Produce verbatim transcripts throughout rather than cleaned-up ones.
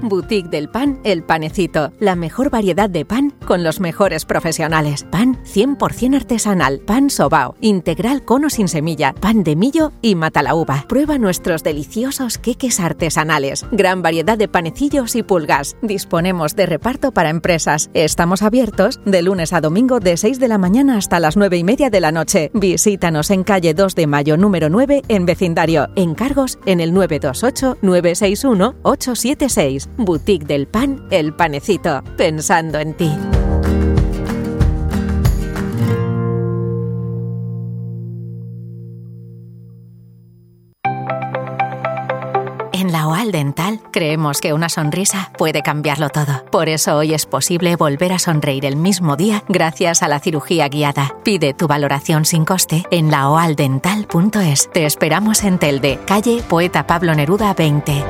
Boutique del Pan El Panecito. La mejor variedad de pan con los mejores profesionales. Pan cien por ciento artesanal, pan sobao, integral cono sin semilla, pan de millo y matalaúva. Prueba nuestros deliciosos queques artesanales. Gran variedad de panecillos y pulgas. Disponemos de reparto para empresas. Estamos abiertos de lunes a domingo de seis de la mañana hasta las nueve y media de la noche. Visítanos en calle dos de mayo número nueve en vecindario. Encargos en el nueve dos ocho, nueve seis uno, ocho siete seis. Boutique del Pan El Panecito. Pensando en ti. En la O A L Dental creemos que una sonrisa puede cambiarlo todo. Por eso hoy es posible volver a sonreír el mismo día gracias a la cirugía guiada. Pide tu valoración sin coste en la o al dental punto es. Te esperamos en Telde, calle Poeta Pablo Neruda veinte.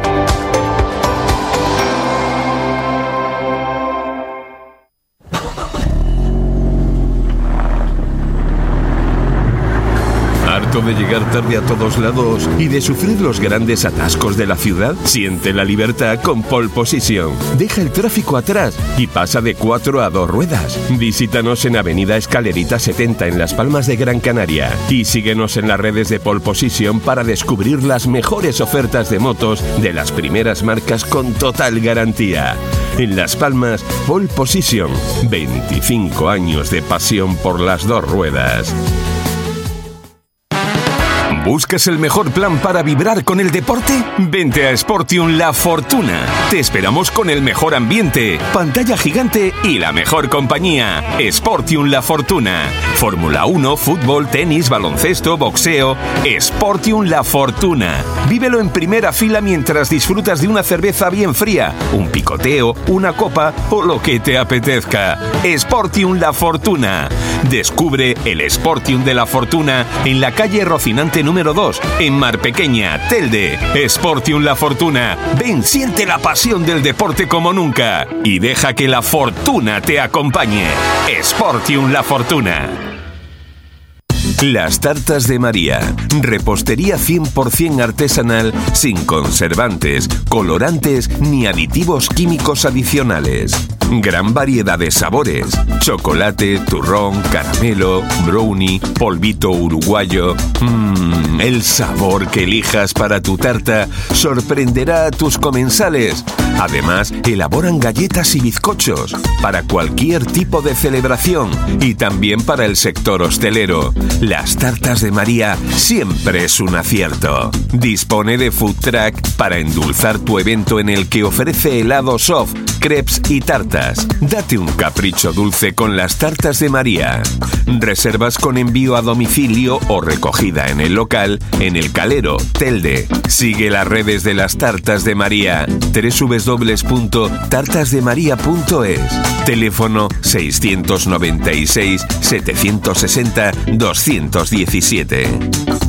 ¿Harto de llegar tarde a todos lados y de sufrir los grandes atascos de la ciudad? Siente la libertad con Pole Position. Deja el tráfico atrás y pasa de cuatro a dos ruedas. Visítanos en Avenida Escalerita setenta en Las Palmas de Gran Canaria y síguenos en las redes de Pole Position para descubrir las mejores ofertas de motos de las primeras marcas con total garantía. En Las Palmas, Pole Position. veinticinco años de pasión por las dos ruedas. ¿Buscas el mejor plan para vibrar con el deporte? Vente a Sportium La Fortuna. Te esperamos con el mejor ambiente, pantalla gigante y la mejor compañía. Sportium La Fortuna. Fórmula uno, fútbol, tenis, baloncesto, boxeo. Sportium La Fortuna. Vívelo en primera fila mientras disfrutas de una cerveza bien fría, un picoteo, una copa o lo que te apetezca. Sportium La Fortuna. Descubre el Sportium de La Fortuna en la calle Rocinante número dos, en Mar Pequeña, Telde. Sportium La Fortuna. Ven, siente la pasión del deporte como nunca y deja que la fortuna te acompañe. Sportium La Fortuna. Las Tartas de María. Repostería cien por ciento artesanal, sin conservantes, colorantes ni aditivos químicos adicionales. Gran variedad de sabores: chocolate, turrón, caramelo, brownie, polvito uruguayo. Mmm, el sabor que elijas para tu tarta sorprenderá a tus comensales. Además, elaboran galletas y bizcochos para cualquier tipo de celebración y también para el sector hostelero. Las Tartas de María siempre es un acierto. Dispone de food truck para endulzar tu evento en el que ofrece helado soft, crepes y tartas. Date un capricho dulce con las Tartas de María. Reservas con envío a domicilio o recogida en el local en El Calero, Telde. Sigue las redes de las Tartas de María. doble u doble u doble u punto tartas de maría punto es. Teléfono seiscientos noventa y seis, setecientos sesenta, doscientos diecisiete.